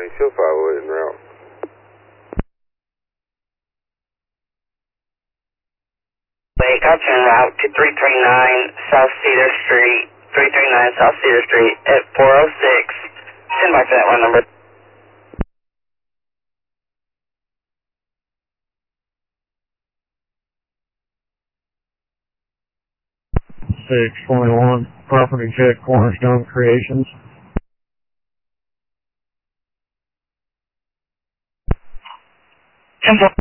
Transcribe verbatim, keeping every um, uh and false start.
two five en route. Lake, I'll turn out to three three nine South Cedar Street, three three nine South Cedar Street at four oh six. Send back to that one number. six twenty-one, property check, Cornerstone Creations. ten four.